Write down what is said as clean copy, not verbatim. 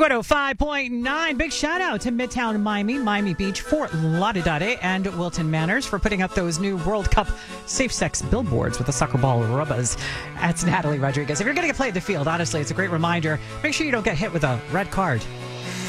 105.9. Big shout out to Midtown Miami, Miami Beach, Fort Lauderdale, and Wilton Manors for putting up those new World Cup safe sex billboards with the soccer ball rubbers. That's Natalie Rodriguez. If you're going to get played the field, honestly, it's a great reminder. Make sure you don't get hit with a red card.